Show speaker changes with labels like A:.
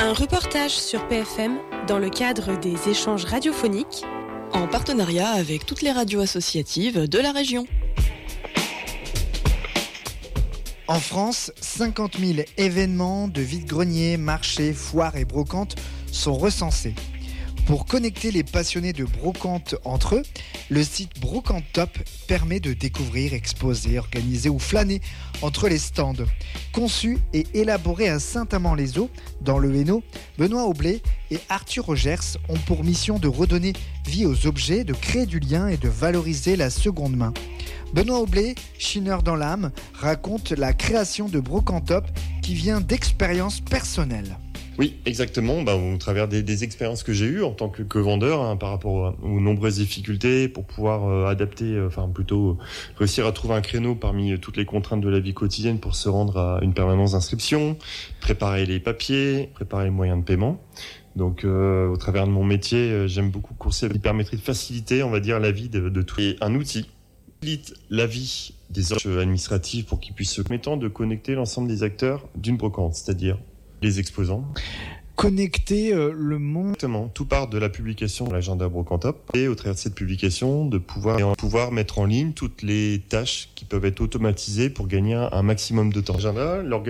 A: Un reportage sur PFM dans le cadre des échanges radiophoniques
B: en partenariat avec toutes les radios associatives de la région.
C: En France, 50 000 événements de vide-greniers, marchés, foires et brocantes sont recensés. Pour connecter les passionnés de brocante entre eux, le site Brocante Top permet de découvrir, exposer, organiser ou flâner entre les stands. Conçu et élaboré à Saint-Amand-les-Eaux, dans le Hainaut, Benoît Aublé et Arthur Rogers ont pour mission de redonner vie aux objets, de créer du lien et de valoriser la seconde main. Benoît Aublé, chineur dans l'âme, raconte la création de Brocante Top qui vient d'expériences personnelles.
D: Oui, exactement. Au travers des expériences que j'ai eues en tant que vendeur, par rapport aux nombreuses difficultés pour pouvoir adapter, réussir à trouver un créneau parmi toutes les contraintes de la vie quotidienne pour se rendre à une permanence d'inscription, préparer les papiers, préparer les moyens de paiement. Donc, au travers de mon métier, j'aime beaucoup courser qui permettrait de faciliter, on va dire, la vie de tout. Et un outil facilite la vie des administratifs pour qu'ils puissent se permettre de connecter l'ensemble des acteurs d'une brocante, c'est-à-dire les exposants.
C: Connecter le monde.
D: Exactement. Tout part de la publication de l'agenda Brocante Top et au travers de cette publication, de pouvoir mettre en ligne toutes les tâches qui peuvent être automatisées pour gagner un maximum de temps. L'agenda,